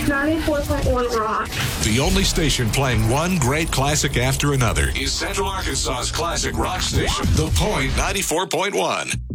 94.1 Rock. The only station playing one great classic after another is Central Arkansas's classic rock station, The Point 94.1.